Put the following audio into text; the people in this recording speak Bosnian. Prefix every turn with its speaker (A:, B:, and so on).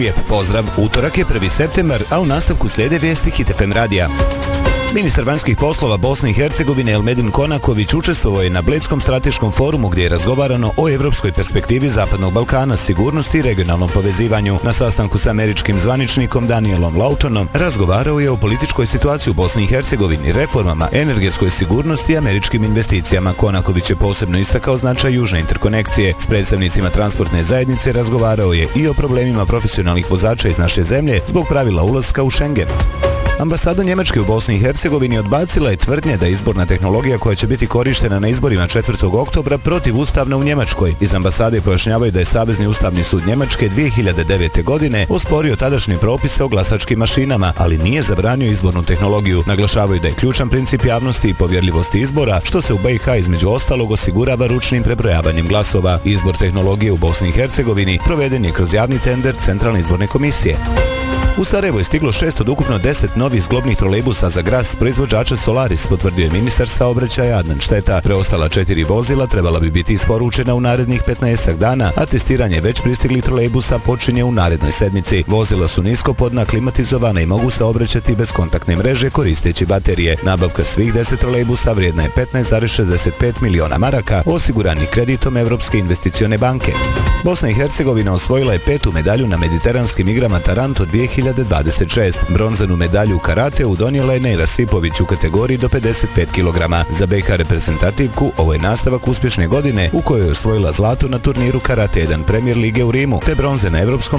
A: Lijep pozdrav, utorak je 1. septembar, a u nastavku slijede vijesti Hit FM radija. Ministar vanjskih poslova Bosne i Hercegovine Elmedin Konaković učestvovao je na Bledskom strateškom forumu gdje je razgovarano o evropskoj perspektivi Zapadnog Balkana, sigurnosti i regionalnom povezivanju. Na sastanku s američkim zvaničnikom Danielom Lautonom razgovarao je o političkoj situaciji u Bosni i Hercegovini, reformama, energetskoj sigurnosti i američkim investicijama. Konaković je posebno istakao značaj južne interkonekcije. S predstavnicima transportne zajednice razgovarao je i o problemima profesionalnih vozača iz naše zemlje zbog pravila ulaska u Schengen. Ambasada Njemačke u Bosni i Hercegovini odbacila je tvrdnje da izborna tehnologija koja će biti korištena na izborima 4. oktobra protivustavna u Njemačkoj. Iz ambasade pojašnjavaju da je Savezni ustavni sud Njemačke 2009. godine osporio tadašnje propise o glasačkim mašinama, ali nije zabranio izbornu tehnologiju. Naglašavaju da je ključan princip javnosti i povjerljivosti izbora, što se u BiH između ostalog osigurava ručnim prebrojavanjem glasova. Izbor tehnologije u Bosni i Hercegovini proveden je kroz javni tender Centralne izborne komisije. U Sarajevo je stiglo 6 od ukupno 10 novih zglobnih trolejbusa za Gras proizvođača Solaris, potvrdio je ministar saobraćaja Adnan Šteta. Preostala 4 vozila trebala bi biti isporučena u narednih 15 dana, a testiranje već pristiglih trolejbusa počinje u narednoj sedmici. Vozila su niskopodna, klimatizovana i mogu saobraćati bez kontaktne mreže koristeći baterije. Nabavka svih 10 trolejbusa vrijedna je 15,65 miliona maraka, osiguranih kreditom Evropske investicione banke. Bosna i Hercegovina osvojila je 5. medalju na Mediteranskim igrama Taranto 2026. Bronzanu medalju u karateu donijela je Nejra Sipović u kategoriji do 55 kg. Za BiH reprezentativku ovo je nastavak uspješne godine u kojoj je osvojila zlato na turniru Karate 1 Premier lige u Rimu, te bronze na Evropskom